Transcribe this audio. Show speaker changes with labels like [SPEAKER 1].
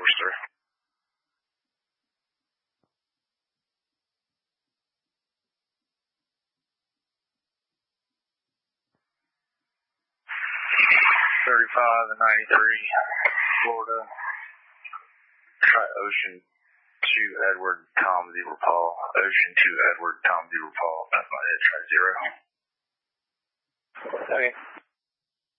[SPEAKER 1] course, sir. $35 and 93, Florida. Try Ocean 2 Edward Tom 0 Paul. Ocean 2 Edward Tom 0 Paul. That's my head. Try 0.
[SPEAKER 2] Okay.